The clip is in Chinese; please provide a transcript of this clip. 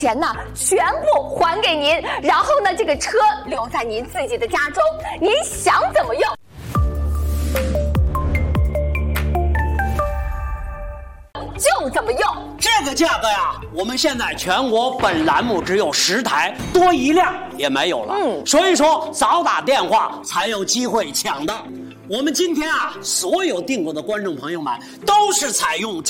钱呢全部还给您，然后呢这个车留在您自己的家中，您想怎么用就怎么用。 这个价格呀，我们现在全国本栏目只有10台，多一辆也没有了。所以说早打电话才有机会抢到。我们今天啊，所有订购的观众朋友们都是采用